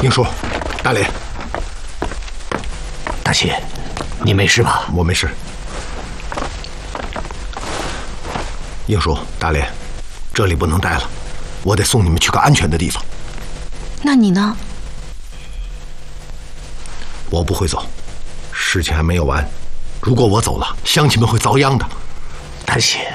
英叔，大连， 大喜，你没事吧？ 我没事。英叔，大连，这里不能待了，我得送你们去个安全的地方。 那你呢？ 我不会走，事情还没有完。如果我走了，乡亲们会遭殃的。 大喜，